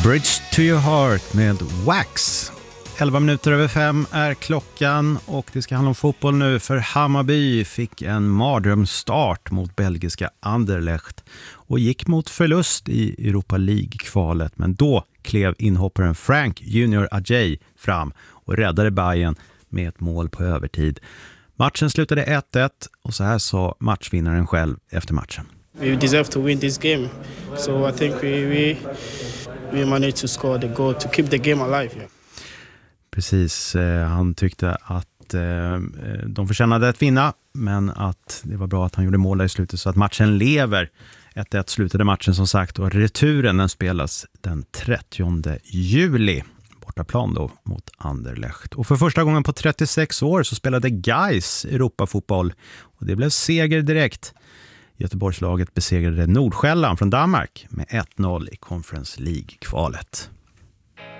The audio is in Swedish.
Bridge to your heart med Wax. 11 minuter över 5 är klockan och det ska handla om fotboll nu, för Hammarby fick en mardrömsstart mot belgiska Anderlecht och gick mot förlust i Europa League-kvalet. Men då klev inhopparen Frank Junior Ajay fram och räddade Bayern med ett mål på övertid. Matchen slutade 1-1 och så här sa matchvinnaren själv efter matchen. We deserve to win this game, so I think we managed to score the goal to keep the game alive. Yeah. Precis, han tyckte att de förtjänade att vinna, men att det var bra att han gjorde mål där i slutet så att matchen lever. 1-1 slutade matchen som sagt och returen den spelas den 30 juli. Bortaplan då mot Anderlecht. Och för första gången på 36 år så spelade Gais Europafotboll och det blev seger direkt. Göteborgslaget besegrade Nordsjälland från Danmark med 1-0 i Conference League-kvalet.